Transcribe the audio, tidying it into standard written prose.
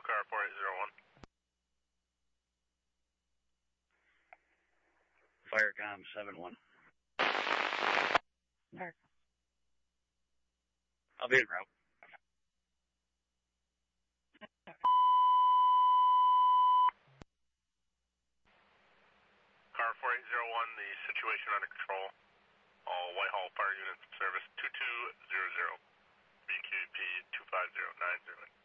car 4801. Firecom 7-1. Park. I'll be en route. Car 4801, the situation under control. All Whitehall Fire Units service 2200. BQP 25090.